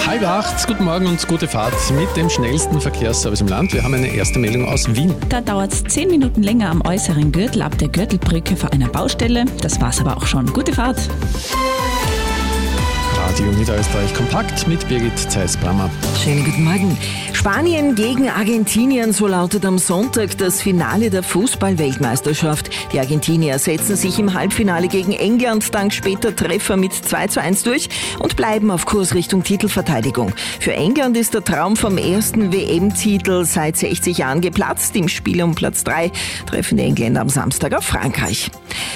7:30. Guten Morgen und gute Fahrt mit dem schnellsten Verkehrsservice im Land. Wir haben eine erste Meldung aus Wien. Da dauert es 10 Minuten länger am äußeren Gürtel ab der Gürtelbrücke vor einer Baustelle. Das war's aber auch schon. Gute Fahrt. Radio Niederösterreich kompakt mit Birgit Zeiss-Brammer. Schönen guten Morgen. Spanien gegen Argentinien, so lautet am Sonntag das Finale der Fußball-Weltmeisterschaft. Die Argentinier setzen sich im Halbfinale gegen England dank später Treffer mit 2:1 durch und bleiben auf Kurs Richtung Titelverteidigung. Für England ist der Traum vom ersten WM-Titel seit 60 Jahren geplatzt. Im Spiel um Platz 3 treffen die Engländer am Samstag auf Frankreich.